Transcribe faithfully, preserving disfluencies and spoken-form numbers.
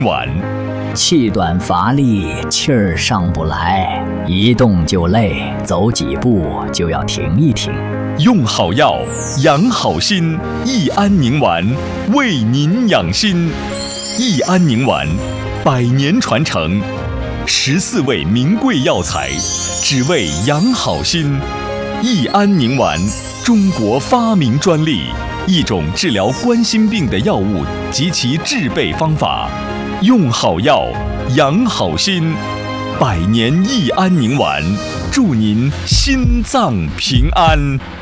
丸， 气短乏力，气儿上不来，一动就累，走几步就要停一停。 用好药，养好心，益安宁丸为您养心。益安宁丸，百年传承，十四味名贵药材，只为养好心。益安宁丸，中国发明专利，一种治疗冠心病的药物及其制备方法。用好药，养好心，百年益安宁丸，祝您心脏平安。